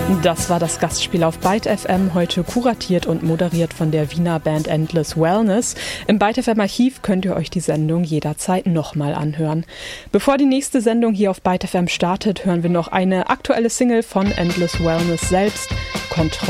Das war das Gastspiel auf Byte FM, heute kuratiert und moderiert von der Wiener Band Endless Wellness. Im Byte FM Archiv könnt ihr euch die Sendung jederzeit nochmal anhören. Bevor die nächste Sendung hier auf Byte FM startet, hören wir noch eine aktuelle Single von Endless Wellness selbst, Kontrolle.